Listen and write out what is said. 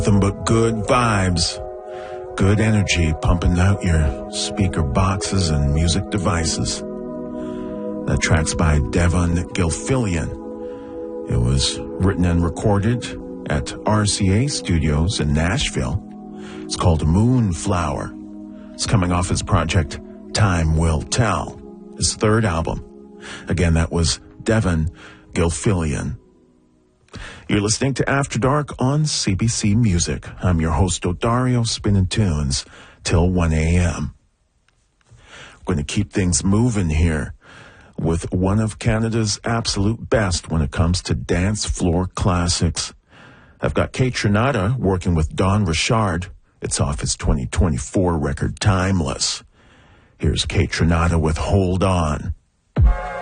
Nothing but good vibes, good energy pumping out your speaker boxes and music devices. That track's by Devon Gilfillian. It was written and recorded at RCA Studios in Nashville. It's called Moonflower. It's coming off his project Time Will Tell, his third album. Again, that was Devon Gilfillian. You're listening to After Dark on CBC Music. I'm your host, Odario, spinning tunes till 1 a.m. We're going to keep things moving here with one of Canada's absolute best when it comes to dance floor classics. I've got Kaytranada working with Don Richard. It's off his 2024 record, Timeless. Here's Kaytranada with Hold On.